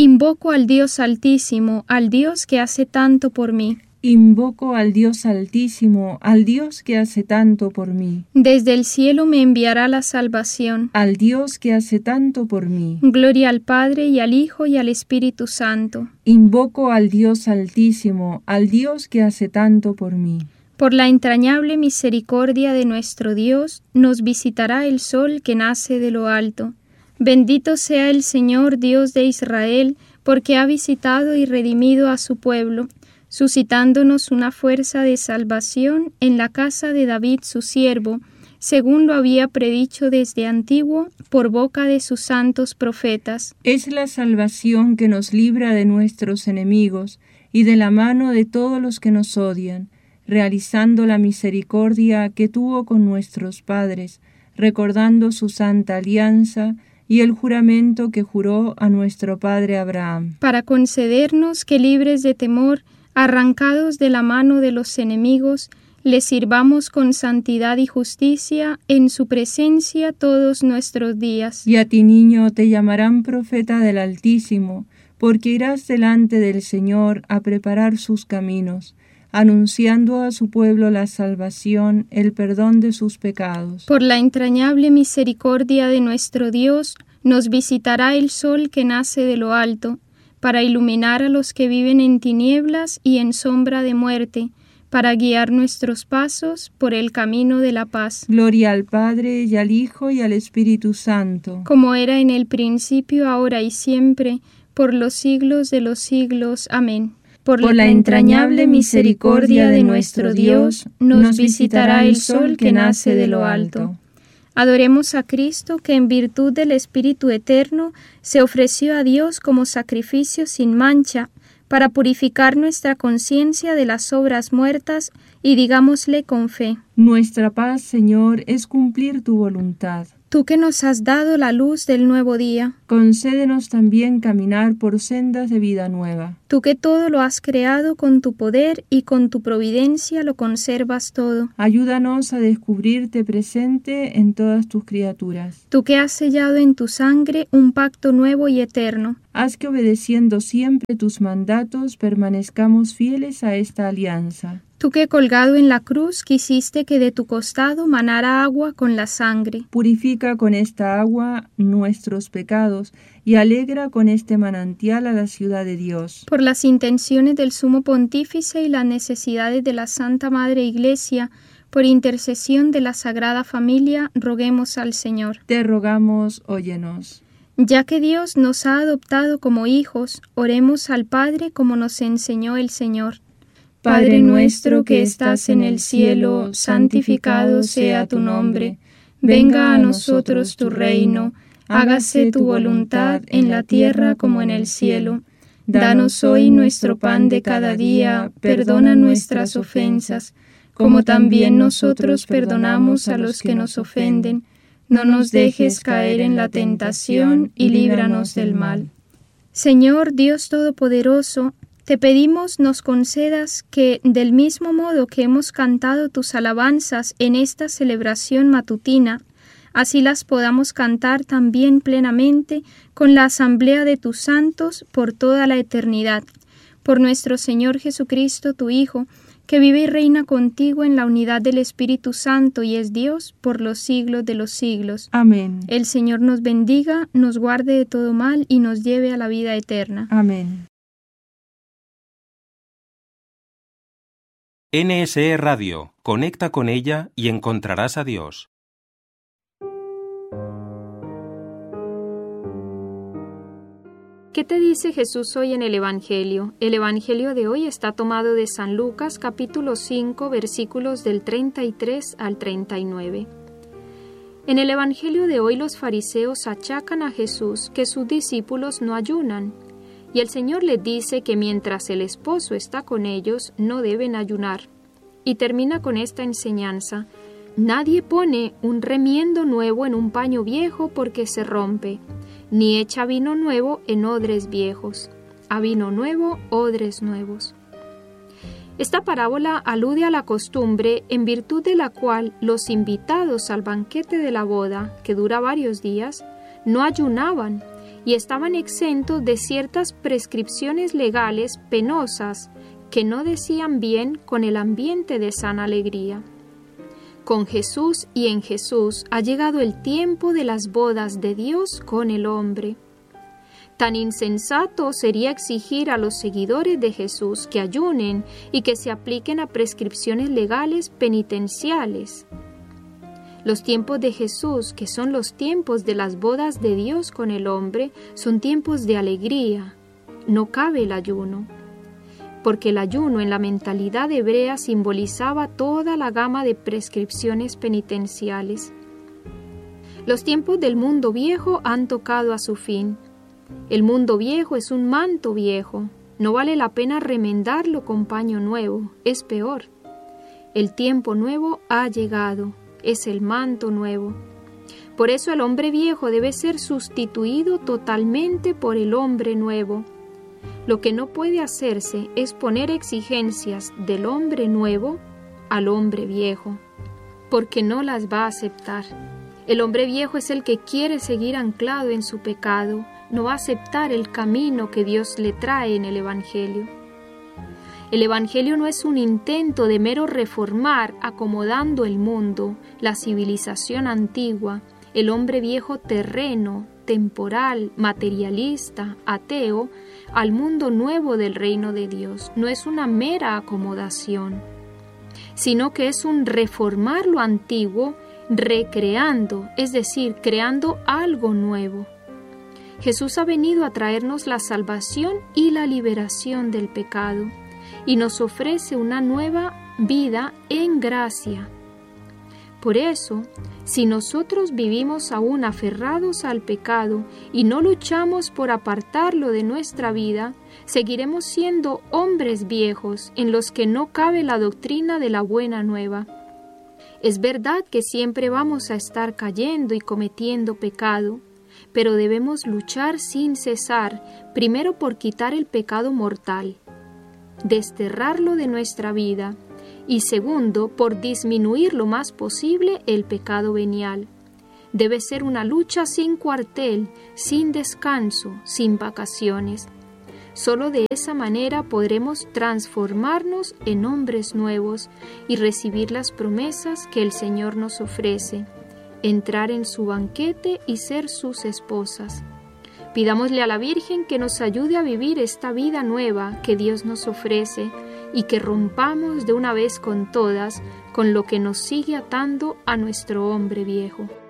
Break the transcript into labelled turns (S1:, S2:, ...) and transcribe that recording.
S1: Invoco al Dios Altísimo, al Dios que hace tanto por mí.
S2: Invoco al Dios Altísimo, al Dios que hace tanto por mí.
S1: Desde el cielo me enviará la salvación.
S2: Al Dios que hace tanto por mí.
S1: Gloria al Padre, y al Hijo, y al Espíritu Santo.
S2: Invoco al Dios Altísimo, al Dios que hace tanto por mí.
S1: Por la entrañable misericordia de nuestro Dios, nos visitará el sol que nace de lo alto. Bendito sea el Señor Dios de Israel, porque ha visitado y redimido a su pueblo, suscitándonos una fuerza de salvación en la casa de David su siervo, según lo había predicho desde antiguo por boca de sus santos profetas.
S2: Es la salvación que nos libra de nuestros enemigos y de la mano de todos los que nos odian, realizando la misericordia que tuvo con nuestros padres, recordando su santa alianza y el juramento que juró a nuestro padre Abraham,
S1: para concedernos que, libres de temor, arrancados de la mano de los enemigos, le sirvamos con santidad y justicia en su presencia todos nuestros días.
S2: Y a ti, niño, te llamarán profeta del Altísimo, porque irás delante del Señor a preparar sus caminos, anunciando a su pueblo la salvación, el perdón de sus pecados.
S1: Por la entrañable misericordia de nuestro Dios, nos visitará el sol que nace de lo alto, para iluminar a los que viven en tinieblas y en sombra de muerte, para guiar nuestros pasos por el camino de la paz.
S2: Gloria al Padre, y al Hijo, y al Espíritu Santo.
S1: Como era en el principio, ahora y siempre, por los siglos de los siglos. Amén.
S2: Por la entrañable misericordia de nuestro Dios, nos visitará el sol que nace de lo alto.
S1: Adoremos a Cristo, que en virtud del Espíritu Eterno se ofreció a Dios como sacrificio sin mancha, para purificar nuestra conciencia de las obras muertas, y digámosle con fe:
S2: Nuestra paz, Señor, es cumplir tu voluntad.
S1: Tú que nos has dado la luz del nuevo día,
S2: concédenos también caminar por sendas de vida nueva.
S1: Tú que todo lo has creado con tu poder y con tu providencia lo conservas todo.
S2: Ayúdanos a descubrirte presente en todas tus criaturas.
S1: Tú que has sellado en tu sangre un pacto nuevo y eterno.
S2: Haz que, obedeciendo siempre tus mandatos, permanezcamos fieles a esta alianza.
S1: Tú que, colgado en la cruz, quisiste que de tu costado manara agua con la sangre.
S2: Purifica con esta agua nuestros pecados y alegra con este manantial a la ciudad de Dios.
S1: Por las intenciones del Sumo Pontífice y las necesidades de la Santa Madre Iglesia, por intercesión de la Sagrada Familia, roguemos al Señor.
S2: Te rogamos, óyenos.
S1: Ya que Dios nos ha adoptado como hijos, oremos al Padre como nos enseñó el Señor.
S2: Padre nuestro que estás en el cielo, santificado sea tu nombre. Venga a nosotros tu reino. Hágase tu voluntad en la tierra como en el cielo. Danos hoy nuestro pan de cada día. Perdona nuestras ofensas, como también nosotros perdonamos a los que nos ofenden. No nos dejes caer en la tentación y líbranos del mal.
S1: Señor Dios Todopoderoso, te pedimos nos concedas que, del mismo modo que hemos cantado tus alabanzas en esta celebración matutina, así las podamos cantar también plenamente con la asamblea de tus santos por toda la eternidad. Por nuestro Señor Jesucristo, tu Hijo, que vive y reina contigo en la unidad del Espíritu Santo y es Dios por los siglos de los siglos.
S2: Amén.
S1: El Señor nos bendiga, nos guarde de todo mal y nos lleve a la vida eterna.
S2: Amén.
S3: NSE Radio. Conecta con ella y encontrarás a Dios.
S1: ¿Qué te dice Jesús hoy en el Evangelio? El Evangelio de hoy está tomado de San Lucas, capítulo 5, versículos del 33 al 39. En el Evangelio de hoy los fariseos achacan a Jesús que sus discípulos no ayunan, y el Señor les dice que mientras el esposo está con ellos no deben ayunar. Y termina con esta enseñanza: nadie pone un remiendo nuevo en un paño viejo porque se rompe, ni echa vino nuevo en odres viejos. A vino nuevo, odres nuevos. Esta parábola alude a la costumbre en virtud de la cual los invitados al banquete de la boda, que dura varios días, no ayunaban y estaban exentos de ciertas prescripciones legales penosas que no decían bien con el ambiente de sana alegría. Con Jesús y en Jesús ha llegado el tiempo de las bodas de Dios con el hombre. Tan insensato sería exigir a los seguidores de Jesús que ayunen y que se apliquen a prescripciones legales penitenciales. Los tiempos de Jesús, que son los tiempos de las bodas de Dios con el hombre, son tiempos de alegría. No cabe el ayuno, porque el ayuno en la mentalidad hebrea simbolizaba toda la gama de prescripciones penitenciales. Los tiempos del mundo viejo han tocado a su fin. El mundo viejo es un manto viejo. No vale la pena remendarlo con paño nuevo, es peor. El tiempo nuevo ha llegado, es el manto nuevo. Por eso el hombre viejo debe ser sustituido totalmente por el hombre nuevo. Lo que no puede hacerse es poner exigencias del hombre nuevo al hombre viejo, porque no las va a aceptar. El hombre viejo es el que quiere seguir anclado en su pecado, no va a aceptar el camino que Dios le trae en el Evangelio. El Evangelio no es un intento de mero reformar acomodando el mundo, la civilización antigua, el hombre viejo terreno, temporal, materialista, ateo, al mundo nuevo del reino de Dios. No es una mera acomodación, sino que es un reformar lo antiguo, recreando, es decir, creando algo nuevo. Jesús ha venido a traernos la salvación y la liberación del pecado, y nos ofrece una nueva vida en gracia. Por eso, si nosotros vivimos aún aferrados al pecado y no luchamos por apartarlo de nuestra vida, seguiremos siendo hombres viejos en los que no cabe la doctrina de la buena nueva. Es verdad que siempre vamos a estar cayendo y cometiendo pecado, pero debemos luchar sin cesar, primero por quitar el pecado mortal, desterrarlo de nuestra vida, y segundo, por disminuir lo más posible el pecado venial. Debe ser una lucha sin cuartel, sin descanso, sin vacaciones. Solo de esa manera podremos transformarnos en hombres nuevos y recibir las promesas que el Señor nos ofrece, entrar en su banquete y ser sus esposas. Pidámosle a la Virgen que nos ayude a vivir esta vida nueva que Dios nos ofrece y que rompamos de una vez con todas con lo que nos sigue atando a nuestro hombre viejo.